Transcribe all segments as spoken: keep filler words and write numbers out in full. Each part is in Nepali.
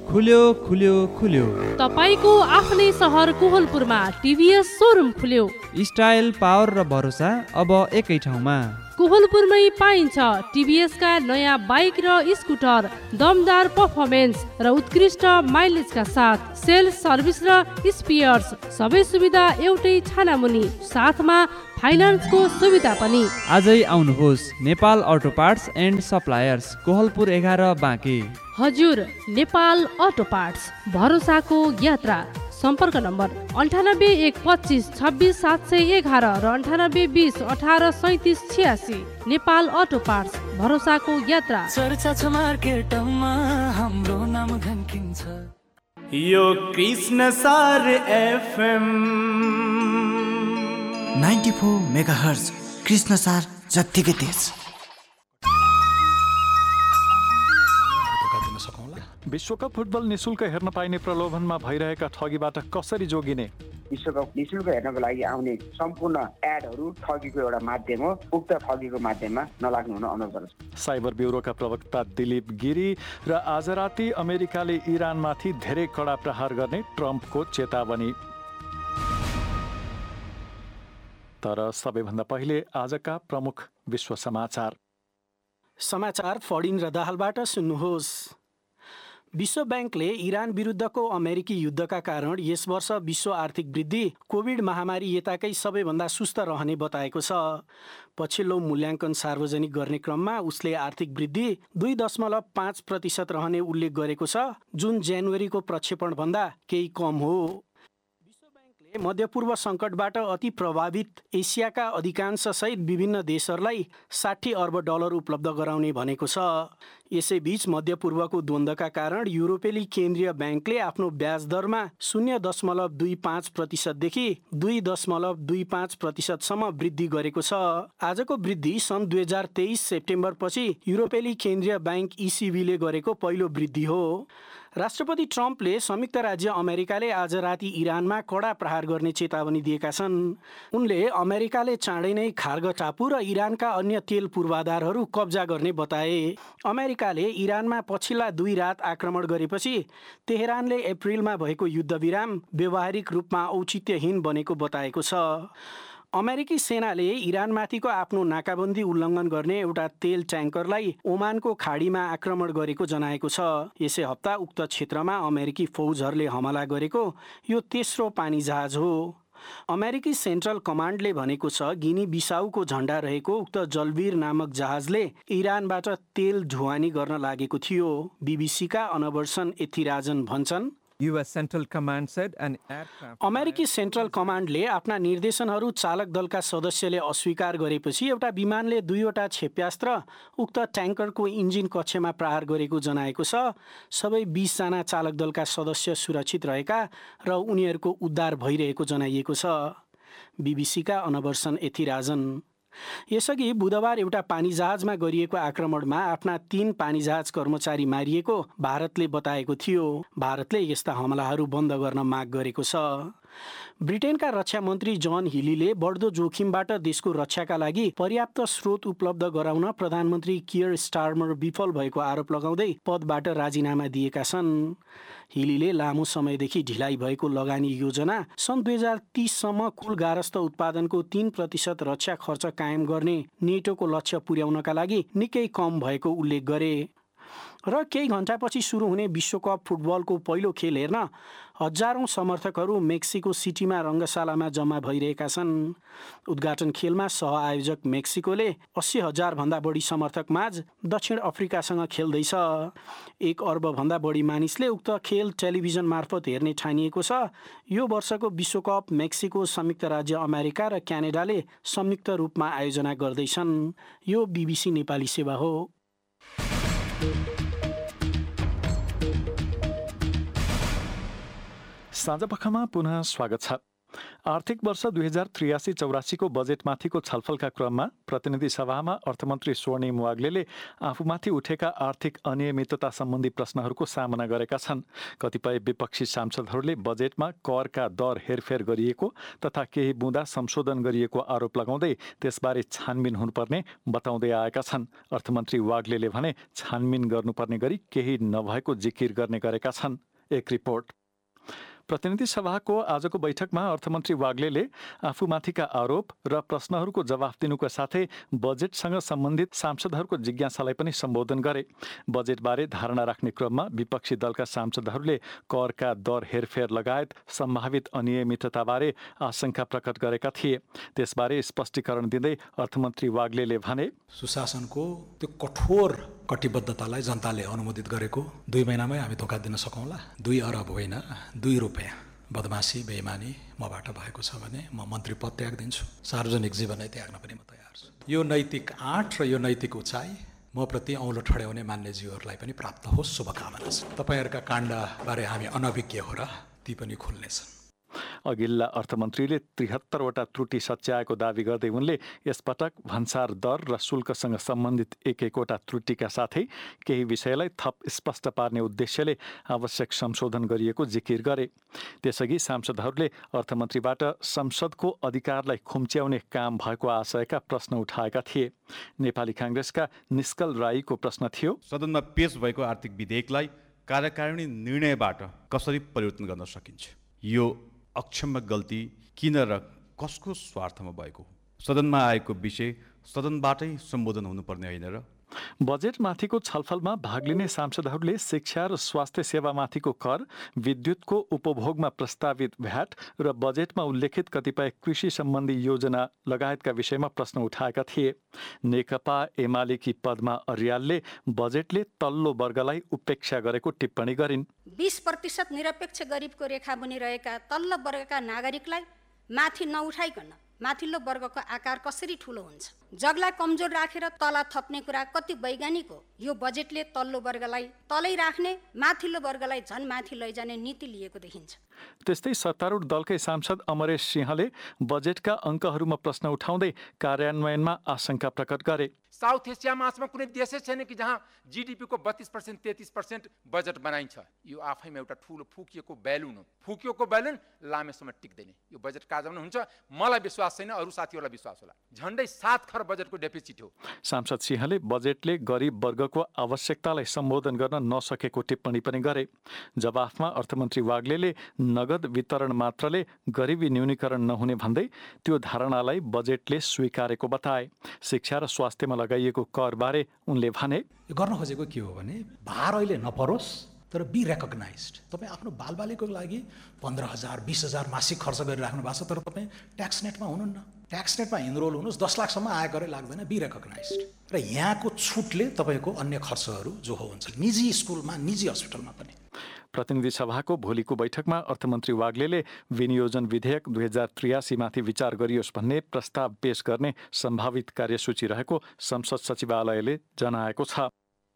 खुल्यो खुल्यो खुल्यो तपाईको आफ्नै सहर कोहलपुरमा टिभीएस सोरुम खुल्यो। स्टाइल, पावर र भरोसा अब एकै ठाउँमा। कोहलपुरमै पाइन्छ टिभीएस का नयाँ बाइक र स्कुटर, दमदार पर्फर्मेन्स र उत्कृष्ट माइलेजका साथ सेल्स, सर्भिस र स्पियर्स सबै सुविधा एउटै छानामुनि, साथमा फाइनान्सको सुविधा पनि। आजै आउनुहोस् Nepal auto parts and suppliers, Kohalpur एघार बाँके। हजुर, नेपाल अटो पार्ट्स, भरोसाको यात्रा। सम्पर्क नम्बर अन्ठानब्बे एक पच्चिस छब्बिस सात सय एघार र अन्ठानब्बे बिस अठार सैतिस छियासी। नेपाल अटो पार्ट्स, भरोसाको यात्रा। चर्चा छ मार्केटमा, हाम्रो नाम घन्किन्छ। यो कृष्ण सार FM ninety four megahertz, Krishna सार जत्तिकै तेज। विश्वकप फुटबल निशुल्क हेर्न पाइने प्रलोभनमा भइरहेका ठगीबाट कसरी जोगिने? विश्वकप निशुल्क हेर्नको लागि आउने सम्पूर्ण एडहरू ठगीको एउटा माध्यम हो। उक्त ठगीको माध्यममा नलाग्नु हुन अनुरोध गर्छु। साइबर ब्युरोका प्रवक्ता दिलीप गिरी र आज राति अमेरिकाले इरानमाथि धेरै कडा प्रहार गर्ने ट्रम्पको चेतावनी। तर सबैभन्दा पहिले आजका प्रमुख विश्व समाचार। समाचार फडिन र दाहालबाट सुन्नुहोस्। विश्व ब्याङ्कले इरान विरुद्धको अमेरिकी युद्धका कारण यस वर्ष विश्व आर्थिक वृद्धि कोभिड महामारी यताकै सबैभन्दा सुस्त रहने बताएको छ। पछिल्लो मूल्याङ्कन सार्वजनिक गर्ने क्रममा उसले आर्थिक वृद्धि दुई दशमलव पाँच प्रतिशत रहने उल्लेख गरेको छ, जुन जनवरीको प्रक्षेपणभन्दा केही कम हो। मध्यपूर्व सङ्कटबाट अति प्रभावित एसियाका अधिकांश सहित विभिन्न देशहरूलाई साठी अर्ब डलर उपलब्ध गराउने भनेको छ। यसैबीच मध्यपूर्वको द्वन्द्वका कारण युरोपेली केन्द्रीय ब्याङ्कले आफ्नो ब्याज दरमा शून्य दशमलव दुई पाँच प्रतिशतदेखि दुई दशमलव दुई पाँच प्रतिशतसम्म वृद्धि गरेको छ। आजको वृद्धि सन् दुई हजार तेइस सेप्टेम्बरपछि युरोपेली केन्द्रीय ब्याङ्क इसिबीले गरेको पहिलो वृद्धि हो। राष्ट्रपति ट्रम्पले संयुक्त राज्य अमेरिकाले आज राति इरानमा कडा प्रहार गर्ने चेतावनी दिएका छन्। उनले अमेरिकाले चाँडै नै खार्ग टापु र इरानका अन्य तेल पूर्वाधारहरू कब्जा गर्ने बताए। अमेरिकाले इरानमा पछिल्ला दुई रात आक्रमण गरेपछि तेहरानले अप्रिलमा भएको युद्धविराम व्यावहारिक रूपमा औचित्यहीन बनेको बताएको छ। अमेरिकी सेनाले इरानमाथिको आफ्नो नाकाबन्दी उल्लङ्घन गर्ने एउटा तेल ट्याङ्करलाई ओमानको खाडीमा आक्रमण गरेको जनाएको छ। यसै हप्ता उक्त क्षेत्रमा अमेरिकी फौजहरूले हमला गरेको यो तेस्रो पानी जहाज हो। अमेरिकी सेन्ट्रल कमान्डले भनेको छ गिनी बिसाउको झण्डा रहेको उक्त जलवीर नामक जहाजले इरानबाट तेल ढुवानी गर्न लागेको थियो। बीबीसीका अनवर्सन एथिराजन भन्छन्, U S Central Command said an aircraft अमेरिकी सेन्ट्रल कमान्डले आफ्ना निर्देशनहरू चालक दलका सदस्यले अस्वीकार गरेपछि एउटा विमानले दुईवटा क्षेप्यास्त्र उक्त ट्याङ्करको इन्जिन कक्षमा प्रहार गरेको जनाएको छ। सबै बीस जना चालक दलका सदस्य सुरक्षित रहेका र उनीहरूको उद्धार भइरहेको जनाइएको छ। बीबीसीका अनवर्सन एथिराजन। यसअघि बुधबार एउटा पानी जहाजमा गरिएको आक्रमणमा आफ्ना तीन पानी जहाज कर्मचारी मारिएको भारतले बताएको थियो। भारतले यस्ता हमलाहरू बन्द गर्न माग गरेको छ। ब्रिटेनका रक्षा मन्त्री जन हिलीले बढ्दो जोखिमबाट देशको रक्षाका लागि पर्याप्त स्रोत उपलब्ध गराउन प्रधानमन्त्री कियर स्टारमर विफल भएको आरोप लगाउँदै पदबाट राजीनामा दिएका छन्। हिलीले लामो समयदेखि ढिलाइ भएको लगानी योजना सन् दुई हजार तीससम्म कुल गारस्थ उत्पादनको तीन प्रतिशत रक्षा खर्च कायम गर्ने नेटोको लक्ष्य पुर्याउनका लागि निकै कम भएको उल्लेख गरे। र केही घण्टापछि सुरु हुने विश्वकप फुटबलको पहिलो खेल हेर्न हजारौं समर्थकहरू मेक्सिको सिटीमा रङ्गशालामा जम्मा भइरहेका छन्। उद्घाटन खेलमा सहआयोजक मेक्सिकोले अस्सी हजार भन्दा बढी समर्थक माझ दक्षिण अफ्रिकासँग खेल्दैछ। एक अर्ब भन्दा बढी मानिसले उक्त खेल टेलिभिजन मार्फत हेर्ने ठानिएको छ। यो वर्षको विश्वकप मेक्सिको, संयुक्त राज्य अमेरिका र क्यानाडाले संयुक्त रूपमा आयोजना गर्दैछन्। यो बीबीसी नेपाली सेवा हो। साँझपखमा पुनः स्वागत छ। आर्थिक वर्ष दुई हजार त्रियासी चौरासीको बजेटमाथिको छलफलका क्रममा प्रतिनिधि सभामा अर्थमन्त्री स्वर्णिम वाग्लेले आफूमाथि उठेका आर्थिक अनियमितता सम्बन्धी प्रश्नहरूको सामना गरेका छन्। कतिपय विपक्षी सांसदहरूले बजेटमा करका दर हेरफेर गरिएको तथा केही बुँदा संशोधन गरिएको आरोप लगाउँदै त्यसबारे छानबिन हुनुपर्ने बताउँदै आएका छन्। अर्थमन्त्री वाग्लेले भने छानबिन गर्नुपर्ने गरी केही नभएको जिकिर गर्ने गरेका छन्। एक रिपोर्ट। प्रतिनिधि सभाको आजको बैठकमा अर्थमन्त्री वाग्लेले आफूमाथिका आरोप र प्रश्नहरूको जवाफ दिनुका साथै बजेटसँग सम्बन्धित सांसदहरूको जिज्ञासालाई पनि सम्बोधन गरे। बजेटबारे धारणा राख्ने क्रममा विपक्षी दलका सांसदहरूले करका दर हेरफेर लगायत सम्भावित अनियमितताबारे आशंका प्रकट गरेका थिए। त्यसबारे स्पष्टीकरण दिँदै अर्थमन्त्री वाग्लेले भने, सुशासनको त्यो कठोर कटिबद्धतालाई जनताले अनुमोदित गरेको दुई महिनामै हामी धोका दिन सकौँला। दुई अरब होइन, दुई रुपियाँ बदमासी बेइमानी मबाट भएको छ भने म मन्त्री पद त्याग दिन्छु। सार्वजनिक जीवनै त्याग्न पनि म तयार छु। यो नैतिक आँट र यो नैतिक उचाइ म प्रति औँलो ठड्याउने मान्यज्यूहरूलाई पनि प्राप्त होस्, शुभकामना छ। तपाईँहरूका काण्डबारे हामी अनभिज्ञ हो र ती पनि खुल्नेछन्। अघिल्ला अर्थमन्त्रीले त्रिहत्तरवटा त्रुटि सच्याएको दावी गर्दै उनले यसपटक भन्सार दर र शुल्कसँग सम्बन्धित एक एकवटा त्रुटिका साथै केही विषयलाई थप स्पष्ट पार्ने उद्देश्यले आवश्यक संशोधन गरिएको जिकिर गरे। त्यसअघि सांसदहरूले अर्थमन्त्रीबाट संसदको अधिकारलाई खुम्च्याउने काम भएको आशयका प्रश्न उठाएका थिए। नेपाली कांग्रेसका निष्कल राईको प्रश्न थियो, सदनमा पेश भएको आर्थिक विधेयकलाई कार्यकारिणी निर्णयबाट कसरी परिवर्तन गर्न सकिन्छ? यो अक्षम्य गल्ती किन र कसको स्वार्थमा भएको? सदनमा आएको विषय सदनबाटै सम्बोधन हुनुपर्ने होइन र? बजेटमाथिको छलफलमा भाग लिने सांसदहरूले शिक्षा र स्वास्थ्य सेवामाथिको कर, विद्युतको उपभोगमा प्रस्तावित भ्याट र बजेटमा उल्लेखित कतिपय कृषि सम्बन्धी योजना लगायतका विषयमा प्रश्न उठाएका थिए। नेकपा एमालेकी पद्मा अर्यालले बजेटले तल्लो वर्गलाई उपेक्षा गरेको टिप्पणी गरिन्। बीस प्रतिशत निरपेक्ष गरिबको रेखा बनिरहेका तल्लो वर्गका नागरिकलाई माथि नउठाइकन माथिल्लो वर्गको आकार कसरी ठुलो हुन्छ? जगलाई कमजोर राखेर तला थप्ने कुरा कति वैज्ञानिक हो? यो बजेटले तल्लो वर्गलाई तलै राख्ने, माथिल्लो वर्गलाई झन् माथि लैजाने नीति लिएको देखिन्छ। त्यस्तै सत्तारूढ दलकै सांसद अमरेश सिंहले बजेटका अङ्कहरूमा प्रश्न उठाउँदै कार्यान्वयनमा आशंका प्रकट गरे। साउथ एसियामा आजमा कुनै देशै छैन कि जहाँ जीडीपीको बत्तीस पर्सेन्ट तेत्तीस पर्सेन्ट बजेट बनाइन्छ। यो आफैमा एउटा ठुलो फुकिएको बेलुन हो। फुकिएको बेलुन लामे समय टिक्दैन। यो बजेट काजमा हुन्छ। मलाई विश्वास छैन, अरू साथीहरूलाई विश्वास होला। झन्डै सात खरब बजेटको डेफिसिट हो। सांसद सिंहले बजेटले गरिब वर्गको आवश्यकतालाई सम्बोधन गर्न नसकेको टिप्पणी पनि गरे। जवाफमा अर्थमन्त्री वाग्लेले नगद वितरण मात्रले गरिबी न्यूनीकरण नहुने भन्दै त्यो धारणालाई बजेटले स्वीकारेको बताए। शिक्षा र स्वास्थ्यमा लगाइएको करबारे उनले भने, यो गर्न खोजेको के हो भने भार अहिले नपरोस् तर बी रेकग्नाइज्ड। तपाईँ आफ्नो बालबालीको लागि पन्ध्र हजार बिस हजार मासिक खर्च गरिराख्नु भएको छ, तर तपाईँ ट्याक्स नेटमा हुनुहुन्न। ट्याक्स नेटमा इनरोल हुनुहोस्, दस लाखसम्म आयकरै लाग्दैन, बी रेकग्नाइज्ड। र यहाँको छुटले तपाईँको अन्य खर्चहरू जो हो हुन्छ निजी स्कुलमा, निजी हस्पिटलमा पनि। प्रतिनिधि सभाको भोलिको बैठकमा अर्थमन्त्री वाग्लेले विनियोजन विधेयक दुई हजार त्रियासीमाथि विचार गरियोस् भन्ने प्रस्ताव पेश गर्ने सम्भावित कार्यसूची रहेको संसद सचिवालयले जनाएको छ।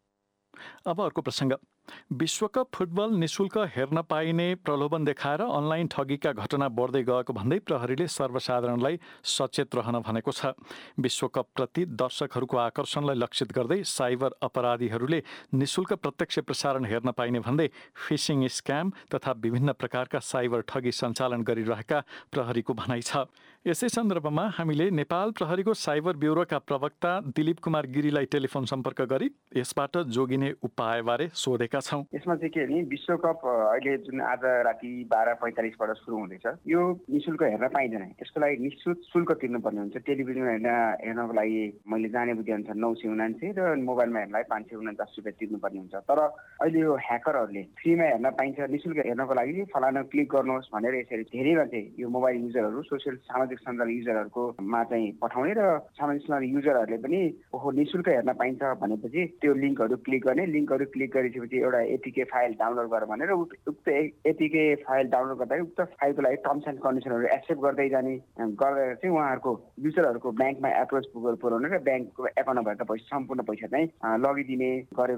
अब अर्को प्रसङ्ग। विश्वकप फुटबल निशुल्क हेर्न पाइने प्रलोभन देखाएर अनलाइन ठगीका घटना बढ्दै गएको भन्दै प्रहरीले सर्वसाधारणलाई सचेत रहन भनेको छ। विश्वकपप्रति दर्शकहरूको आकर्षणलाई लक्षित गर्दै साइबर अपराधीहरूले निशुल्क प्रत्यक्ष प्रसारण हेर्न पाइने भन्दै फिसिङ स्क्याम तथा विभिन्न प्रकारका साइबर ठगी सञ्चालन गरिरहेका प्रहरीको भनाइ छ। यसै सन्दर्भमा हामीले नेपाल प्रहरीको साइबर ब्युरोका प्रवक्ता दिलीप कुमार गिरीलाई टेलिफोन सम्पर्क गरी यसबाट जोगिने उपायबारे सोधेका छौँ। यसमा चाहिँ के भने विश्वकप अहिले जुन आज राति बाह्र पैँतालिसबाट सुरु हुँदैछ, यो निशुल्क हेर्न पाइँदैन। यसको लागि निश्चित शुल्क तिर्नुपर्ने हुन्छ। टेलिभिजनमा हेर्न हेर्नको लागि मैले जाने बुझे अनुसार नौ सय उनान्से र मोबाइलमा हेर्नलाई पाँच सय उन्चास रुपियाँ तिर्नुपर्ने हुन्छ। तर अहिले यो ह्याकरहरूले फ्रीमा हेर्न पाइन्छ, निशुल्क हेर्नको लागि फलाना क्लिक गर्नुहोस् भनेर यसरी धेरैमा चाहिँ यो मोबाइल युजरहरू, सोसियल सामाजिक सञ्जाल युजरहरूको मा चाहिँ पठाउने र सामाजिक सञ्जाल युजरहरूले पनि ओहो निशुल्क हेर्न पाइन्छ भनेपछि त्यो लिङ्कहरू क्लिक गर्ने, लिङ्कहरू क्लिक गरिसकेपछि एउटा एपीके फाइल डाउनलोड गर भनेर उक्त एपीके फाइल डाउनलोड गर्दा उक्त फाइलको लागि टर्म्स एन्ड कन्डिसनहरू एक्सेप्ट गर्दै जाने गरेर चाहिँ उहाँहरूको युजरहरूको ब्याङ्कमा एप्रोच पुऱ्याउने र ब्याङ्कको एकाउन्टमा भएका पैसा सम्पूर्ण पैसा चाहिँ लगिदिने गरेको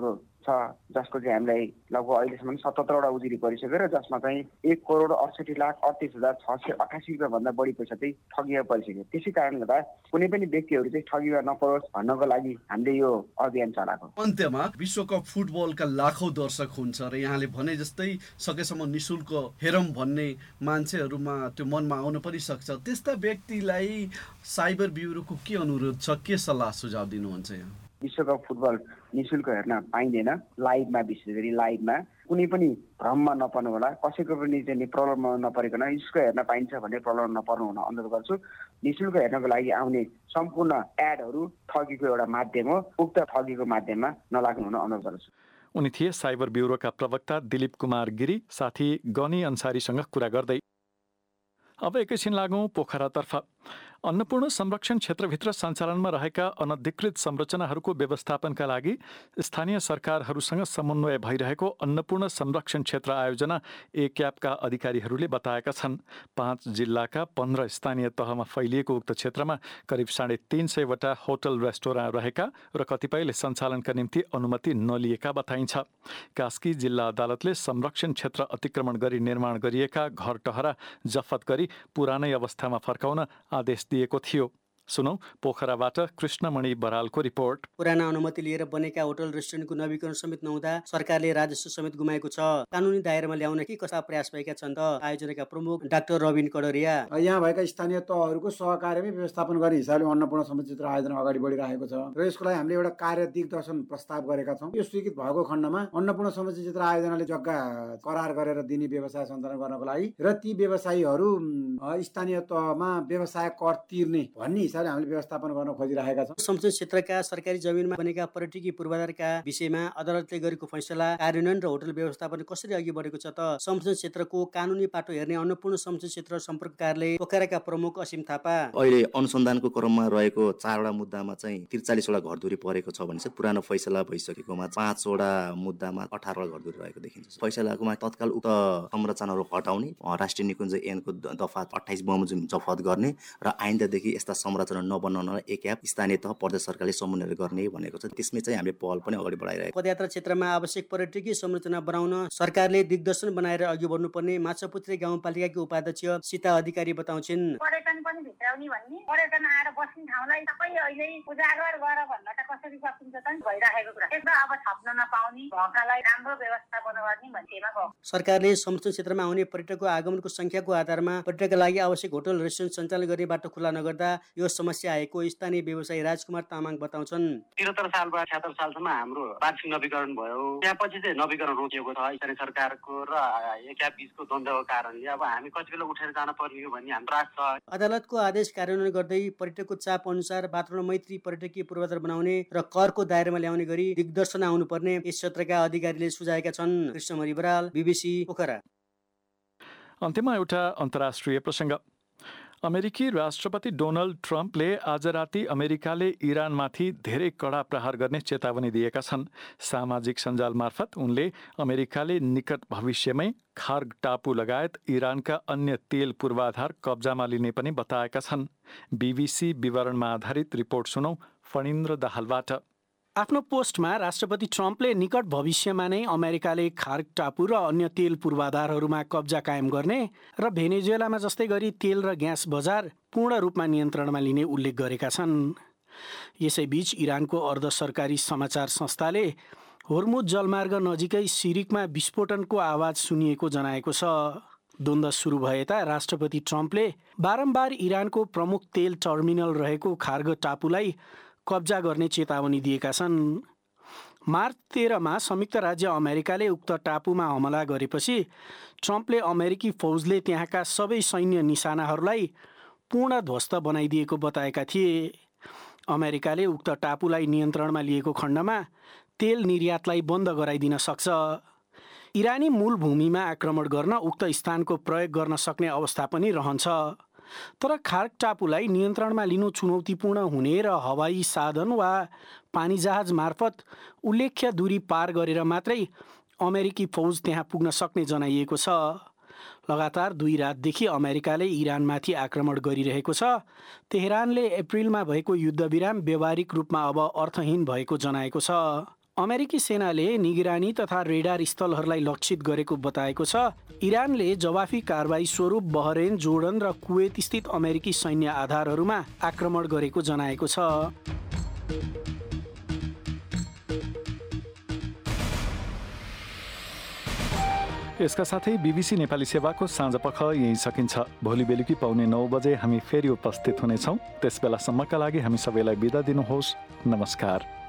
छ जसको चाहिँ हामीलाई लगभग अहिलेसम्म सतहत्तरवटा उजुरी परिसक्यो र जसमा चाहिँ एक करोड अडसठी लाख अडतिस हजार छ सय अठासी रुपियाँभन्दा बढी पैसा चाहिँ ठगिया परिसक्यो। त्यसै कारणले गर्दा कुनै पनि व्यक्तिहरू चाहिँ ठगिया नपरोस् भन्नको लागि हामीले यो अभियान चलाएको। अन्त्यमा विश्वकप फुटबलका लाखौं दर्शक हुन्छ र यहाँले भने जस्तै सकेसम्म निशुल्क हेरौँ भन्ने मान्छेहरूमा त्यो मनमा आउन पनि सक्छ। त्यस्ता व्यक्तिलाई साइबर ब्युरोको के अनुरोध छ, के सल्लाह सुझाव दिनुहुन्छ यहाँ? विश्वकप फुटबल निशुल्क हेर्न पाइँदैन, लाइभमा विशेष गरी लाइभमा कुनै पनि भ्रममा नपर्नु होला, कसैको पनि चाहिँ प्रब्लममा नपरिकन निशुल्क हेर्न पाइन्छ भन्ने प्रब्लम नपर्नु हुन अनुरोध गर्छु। निशुल्क हेर्नको लागि आउने सम्पूर्ण एडहरू ठगीको एउटा माध्यम हो, उक्त ठगीको माध्यममा नलाग्नु हुन अनुरोध गर्छु। उनी थिए साइबर ब्युरोका प्रवक्ता दिलीप कुमार गिरी, साथी गनी अन्सारीसँग कुरा गर्दै। अब एकैछिन लागौँ पोखरातर्फ। अन्नपूर्ण संरक्षण क्षेत्रभित्र सञ्चालनमा रहेका अनधिकृत संरचनाहरूको व्यवस्थापनका लागि स्थानीय सरकारहरूसँग समन्वय भइरहेको अन्नपूर्ण संरक्षण क्षेत्र आयोजना ए क्यापका अधिकारीहरूले बताएका छन्। पाँच जिल्लाका पन्ध्र स्थानीय तहमा फैलिएको उक्त क्षेत्रमा करिब साढे तीन सयवटा होटल रेस्टोरेन्ट रहेका र कतिपयले सञ्चालनका निम्ति अनुमति नलिएका बताइन्छ। कास्की जिल्ला अदालतले संरक्षण क्षेत्र अतिक्रमण गरी निर्माण गरिएका घर टहरा जफत गरी पुरानै अवस्थामा फर्काउन आदेश दिएको थियो। सुनौ पोखराबाट कृष्णमणि बरालको रिपोर्ट। पुराना अनुमति लिएर बनेका होटल रेस्टुरेन्टको नवीकरण समेत नहुँदा सरकारले राजस्व समेत गुमाएको छ। कानुनी दायरामा ल्याउन के कस्ता प्रयास भएका छन् त? आयोजनाका प्रमुख डाक्टर रबिन कडरिया। यहाँ भएका स्थानीय तहहरूको सहकार्यमै व्यवस्थापन गर्ने हिसाबले अन्नपूर्ण संरक्षण क्षेत्र आयोजना अगाडि बढिरहेको छ र यसको लागि हामीले एउटा कार्य दिग्दर्शन प्रस्ताव गरेका छौँ। यो स्वीकृत भएको खण्डमा अन्नपूर्ण संरक्षण क्षेत्र आयोजनाले जग्गा करार गरेर दिने व्यवसाय सञ्चालन गर्नको लागि र ती व्यवसायीहरू स्थानीय तहमा व्यवसाय कर तिर्ने भन्ने हिसाबले हामीले व्यवस्थापन गर्न खोजिरहेका छौँ। संरक्षण क्षेत्रका सरकारी जमिनमा बनेका पर्यटकीय पूर्वाधारका विषयमा अदालतले गरेको फैसला कार्यान्वयन र होटल व्यवस्थापन कसरी अघि बढेको छ त? संरक्षण क्षेत्रको कानुनी पाटो हेर्ने अन्नपूर्ण संरक्षण क्षेत्र सम्पर्क कार्यालय पोखराका प्रमुख असीम थापा। अहिले अनुसन्धानको क्रममा रहेको चारवटा मुद्दामा चाहिँ त्रिचालिसवटा घरधुरी परेको छ भने चाहिँ पुरानो फैसला भइसकेकोमा पाँचवटा मुद्दामा अठारवटा घरधुरी रहेको देखिन्छ। फैसलाकोमा तत्काल उक्त संरचनाहरू हटाउने, राष्ट्रिय निकुञ्ज ऐनको दफा अठाइस बमोजिम जफत गर्ने र आइन्दादेखि यस्ता संरचना नबनाउन एक स्थानीय तह प्रदेश सरकारले समन्वय गर्ने भनेको छ। त्यसमै चाहिँ हामीले पहल पनि अगाडि बढाइरहेको। पदयात्रा क्षेत्रमा आवश्यक पर्यटकीय संरचना बनाउन सरकारले दिग्दर्शन बनाएर अघि बढ्नुपर्ने माछापुत्री गाउँपालिकाकी उपाध्यक्ष सीता अधिकारी बताउँछिन्। पर्यटन पनि भित्राउने भन्ने, पर्यटन आएर बस्ने ठाउँलाई सबै अहिले उजागर गर भन्न त कसरी सकिन्छ त भइरहेको कुरा। त्यसमा अब थप्न नपाउने भएकालाई राम्रो व्यवस्थापन गर्ने भन्नेमा भयो। सरकारले संरक्षण क्षेत्रमा आउने पर्यटकको आगमनको संख्याको आधारमा पर्यटकका लागि आवश्यक होटल रेस्टुरेन्ट सञ्चालन गर्ने बाटो खुला नगर्दा यो समस्या आएको स्थानीय व्यवसायी राजकुमार तामाङ बताउँछन्। त्रिहत्तर सालबाट छ्यात्तर सालसम्म हाम्रो वार्षिक नवीकरण भयो, त्यसपछि चाहिँ नवीकरण रोकिएको छ। स्थानीय सरकारको र एका बीचको द्वन्द्वको कारणले अब हामी कति बेला उठेर जान पर्ने हो भन्ने हाम्रो आश छ। अदालतको आदेश कार्यान्वयन गर्दै पर्यटकको चाप अनुसार वातावरण मैत्री पर्यटकीय पूर्वाधार बनाउने र करको दायरामा ल्याउने गरी दिग्दर्शन आउनुपर्ने यस क्षेत्रका अधिकारीले सुझाएका छन्। कृष्णमणि बराल, बीबीसी पोखरा। अन्त्यमा एउटा अन्तर्राष्ट्रिय प्रसङ्ग। अमेरिकी राष्ट्रपति डोनाल्ड ट्रम्पले आज राति अमेरिकाले इरानमाथि धेरै कडा प्रहार गर्ने चेतावनी दिएका छन्। सामाजिक सञ्जाल मार्फत उनले अमेरिकाले निकट भविष्यमै खार्ग टापु लगायत इरानका अन्य तेल पूर्वाधार कब्जामा लिने पनि बताएका छन्। बीबीसी विवरणमा आधारित रिपोर्ट सुनौ फणिन्द्र दाहालबाट। आफ्नो पोस्टमा राष्ट्रपति ट्रम्पले निकट भविष्यमा नै अमेरिकाले खार्ग टापु र अन्य तेल पूर्वाधारहरूमा कब्जा कायम गर्ने र भेनेजुएलामा जस्तै गरी तेल र ग्यास बजार पूर्ण रूपमा नियन्त्रणमा लिने उल्लेख गरेका छन्। यसैबीच इरानको अर्ध सरकारी समाचार संस्थाले होर्मुज जलमार्ग नजिकै सिरिकमा विस्फोटनको आवाज सुनिएको जनाएको छ। द्वन्द्व सुरु भएता राष्ट्रपति ट्रम्पले बारम्बार इरानको प्रमुख तेल टर्मिनल रहेको खार्ग टापुलाई कब्जा गर्ने चेतावनी दिएका छन्। मार्च तेह्रमा संयुक्त राज्य अमेरिकाले उक्त टापुमा हमला गरेपछि ट्रम्पले अमेरिकी फौजले त्यहाँका सबै सैन्य निशानाहरूलाई पूर्ण ध्वस्त बनाइदिएको बताएका थिए। अमेरिकाले उक्त टापुलाई नियन्त्रणमा लिएको खण्डमा तेल निर्यातलाई बन्द गराइदिन सक्छ। इरानी मूल भूमिमा आक्रमण गर्न उक्त स्थानको प्रयोग गर्न सक्ने अवस्था पनि रहन्छ। तर खार्ग टापुलाई नियन्त्रणमा लिनु चुनौतीपूर्ण हुने र हवाई साधन वा पानी जहाज मार्फत उल्लेख्य दूरी पार गरेर मात्रै अमेरिकी फौज त्यहाँ पुग्न सक्ने जनाइएको छ। लगातार दुई रातदेखि अमेरिकाले इरानमाथि आक्रमण गरिरहेको छ। तेहरानले अप्रिलमा भएको युद्धविराम व्यावहारिक रूपमा अब अर्थहीन भएको जनाएको छ। अमेरिकी सेनाले निगरानी तथा रेडार स्थलहरूलाई लक्षित गरेको बताएको छ। इरानले जवाफी कारबाही स्वरूप बहरेन, जोर्डन र कुवेत स्थित अमेरिकी सैन्य आधारहरूमा आक्रमण गरेको जनाएको छ। यसका साथै बीबीसी नेपाली सेवाको साँझ पख यही सकिन्छ। भोलि बेलुकी पाउने नौ बजे हामी फेरि उपस्थित हुनेछौँ। त्यसबेलासम्मका लागि हामी सबैलाई बिदा दिनुहोस्। नमस्कार।